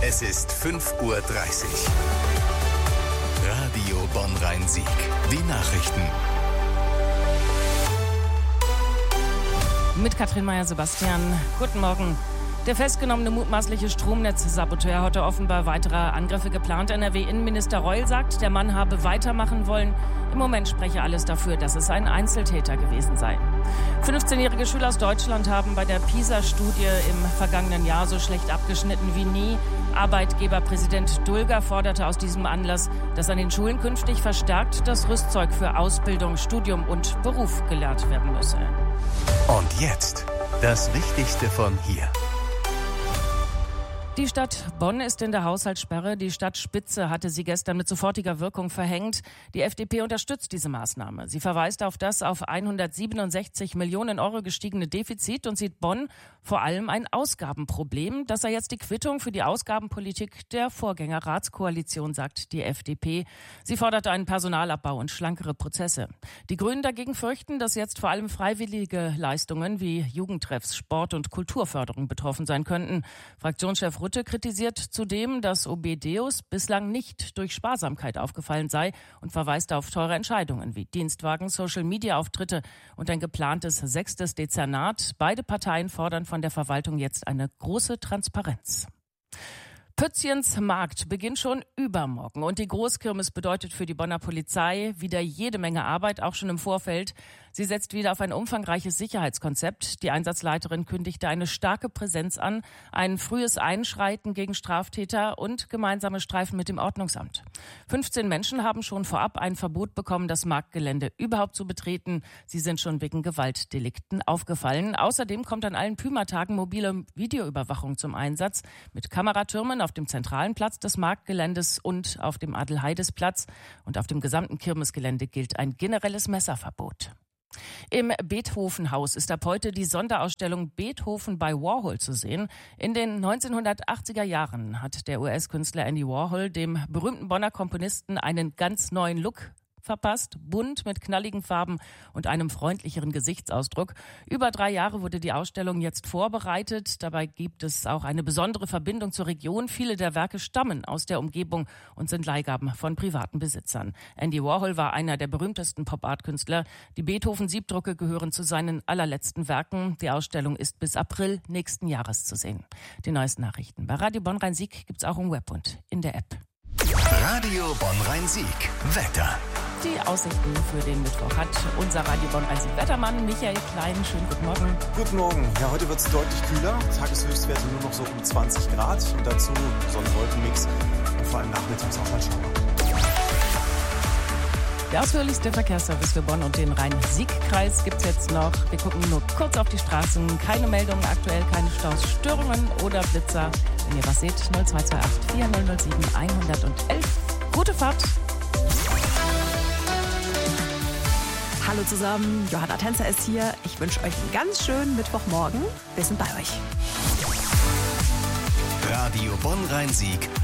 Es ist 5:30 Uhr. Radio Bonn-Rhein-Sieg. Die Nachrichten. Mit Katrin Meyer-Sebastian. Guten Morgen. Der festgenommene mutmaßliche Stromnetzsaboteur hatte offenbar weitere Angriffe geplant. NRW-Innenminister Reul sagt, der Mann habe weitermachen wollen. Im Moment spreche alles dafür, dass es ein Einzeltäter gewesen sei. 15-jährige Schüler aus Deutschland haben bei der PISA-Studie im vergangenen Jahr so schlecht abgeschnitten wie nie. Arbeitgeberpräsident Dulger forderte aus diesem Anlass, dass an den Schulen künftig verstärkt das Rüstzeug für Ausbildung, Studium und Beruf gelehrt werden müsse. Und jetzt das Wichtigste von hier. Die Stadt Bonn ist in der Haushaltssperre. Die Stadtspitze hatte sie gestern mit sofortiger Wirkung verhängt. Die FDP unterstützt diese Maßnahme. Sie verweist auf das auf 167 Millionen Euro gestiegene Defizit und sieht Bonn vor allem ein Ausgabenproblem. Das sei jetzt die Quittung für die Ausgabenpolitik der Vorgängerratskoalition, sagt die FDP. Sie fordert einen Personalabbau und schlankere Prozesse. Die Grünen dagegen fürchten, dass jetzt vor allem freiwillige Leistungen wie Jugendtreffs, Sport- und Kulturförderung betroffen sein könnten. Fraktionschef Rutte kritisiert zudem, dass Obedeus bislang nicht durch Sparsamkeit aufgefallen sei und verweist auf teure Entscheidungen wie Dienstwagen, Social-Media-Auftritte und ein geplantes 6. Dezernat. Beide Parteien fordern von der Verwaltung jetzt eine große Transparenz. Pützchens Markt beginnt schon übermorgen und die Großkirmes bedeutet für die Bonner Polizei wieder jede Menge Arbeit, auch schon im Vorfeld. Sie setzt wieder auf ein umfangreiches Sicherheitskonzept. Die Einsatzleiterin kündigte eine starke Präsenz an, ein frühes Einschreiten gegen Straftäter und gemeinsame Streifen mit dem Ordnungsamt. 15 Menschen haben schon vorab ein Verbot bekommen, das Marktgelände überhaupt zu betreten. Sie sind schon wegen Gewaltdelikten aufgefallen. Außerdem kommt an allen Pymatagen mobile Videoüberwachung zum Einsatz mit Kameratürmen auf dem zentralen Platz des Marktgeländes und auf dem Adelheidesplatz. Und auf dem gesamten Kirmesgelände gilt ein generelles Messerverbot. Im Beethoven-Haus ist ab heute die Sonderausstellung Beethoven bei Warhol zu sehen. In den 1980er Jahren hat der US-Künstler Andy Warhol dem berühmten Bonner Komponisten einen ganz neuen Look verpasst, bunt mit knalligen Farben und einem freundlicheren Gesichtsausdruck. Über 3 Jahre wurde die Ausstellung jetzt vorbereitet. Dabei gibt es auch eine besondere Verbindung zur Region. Viele der Werke stammen aus der Umgebung und sind Leihgaben von privaten Besitzern. Andy Warhol war einer der berühmtesten Pop-Art-Künstler. Die Beethoven-Siebdrucke gehören zu seinen allerletzten Werken. Die Ausstellung ist bis April nächsten Jahres zu sehen. Die neuesten Nachrichten bei Radio Bonn-Rhein-Sieg gibt's auch im Web und in der App. Radio Bonn-Rhein-Sieg. Wetter. Die Aussichten für den Mittwoch hat unser Radio Bonn-Rhein-Sieg-Wettermann Michael Klein. Schönen guten Morgen. Guten Morgen. Ja, heute wird es deutlich kühler. Tageshöchstwerte nur noch so um 20 Grad. Und dazu Sonne-Wolken-Mix und vor allem nachmittags auch mal Schauer. Der ausführlichste Verkehrsservice für Bonn und den Rhein-Sieg-Kreis gibt es jetzt noch. Wir gucken nur kurz auf die Straßen. Keine Meldungen aktuell, keine Staus, Störungen oder Blitzer. Wenn ihr was seht, 0228 4007 111. Gute Fahrt. Hallo zusammen, Johanna Tänzer ist hier. Ich wünsche euch einen ganz schönen Mittwochmorgen. Wir sind bei euch. Radio Bonn-Rhein-Sieg.